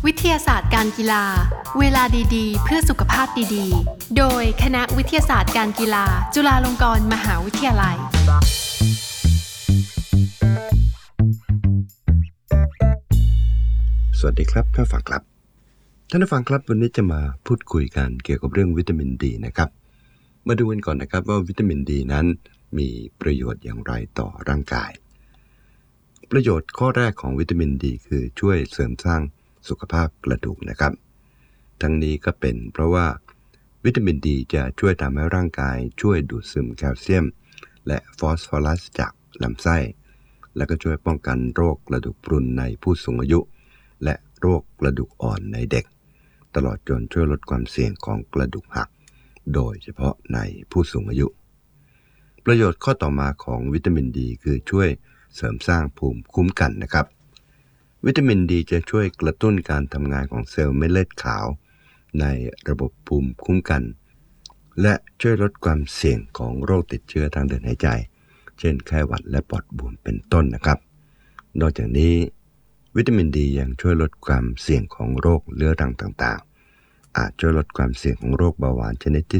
วิทยาศาสตร์การกีฬาเวลาดีๆเพื่อสุขภาพดีๆโดยคณะวิทยาศาสตร์การกีฬาจุฬาลงกรณ์มหาวิทยาลัยสวัสดีครับท่านผู้ฟังครับวันนี้จะมาพูดคุยกันเกี่ยวกับเรื่องวิตามินดีนะครับมาดูกันก่อนนะครับว่าวิตามินดีนั้นมีประโยชน์อย่างไรต่อร่างกายประโยชน์ข้อแรกของวิตามินดีคือช่วยเสริมสร้างสุขภาพกระดูกนะครับทั้งนี้ก็เป็นเพราะว่าวิตามินดีจะช่วยทำให้ร่างกายช่วยดูดซึมแคลเซียมและฟอสฟอรัสจากลำไส้และก็ช่วยป้องกันโรคกระดูกพรุนในผู้สูงอายุและโรคกระดูกอ่อนในเด็กตลอดจนช่วยลดความเสี่ยงของกระดูกหักโดยเฉพาะในผู้สูงอายุประโยชน์ข้อต่อมาของวิตามินดีคือช่วยเสริมสร้างภูมิคุ้มกันนะครับวิตามินดีจะช่วยกระตุ้นการทำงานของเซลล์เม็ดเลือดขาวในระบบภูมิคุ้มกันและช่วยลดความเสี่ยงของโรคติดเชื้อทางเดินหายใจเช่นไข้หวัดและปอดบวมเป็นต้นนะครับนอกจากนี้วิตามินดียังช่วยลดความเสี่ยงของโรคเรื้อรังต่างๆอาจช่วยลดความเสี่ยงของโรคเบาหวานชนิดที่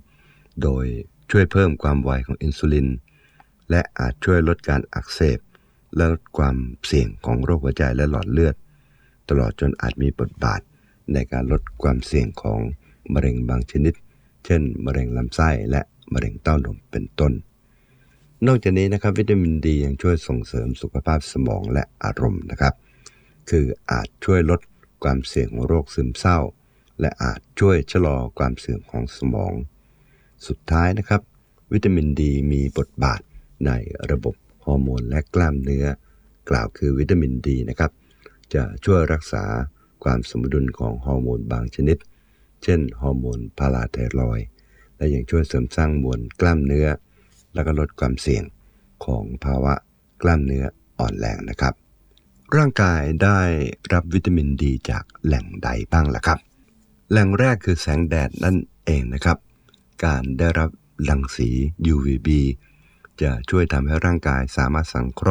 2โดยช่วยเพิ่มความไวของอินซูลินและอาจช่วยลดการอักเสบและลดความเสี่ยงของโรคหัวใจและหลอดเลือดตลอดจนอาจมีบทบาทในการลดความเสี่ยงของมะเร็งบางชนิดเช่นมะเร็งลำไส้และมะเร็งเต้านมเป็นต้นนอกจากนี้นะครับวิตามินดียังช่วยส่งเสริมสุขภาพสมองและอารมณ์นะครับคืออาจช่วยลดความเสี่ยงของโรคซึมเศร้าและอาจช่วยชะลอความเสื่อมของสมองสุดท้ายนะครับวิตามินดีมีบทบาทในระบบฮอร์โมนและกล้ามเนื้อกล่าวคือวิตามินดีนะครับจะช่วยรักษาความสมดุลของฮอร์โมนบางชนิดเช่นฮอร์โมนพาราไทรอยด์และยังช่วยเสริมสร้างมวลกล้ามเนื้อและก็ลดความเสี่ยงของภาวะกล้ามเนื้ออ่อนแรงนะครับร่างกายได้รับวิตามินดีจากแหล่งใดบ้างล่ะครับแหล่งแรกคือแสงแดดนั่นเองนะครับการได้รับรังสี UVB จะช่วยทำให้ร่างกายสามารถสังเคราะห์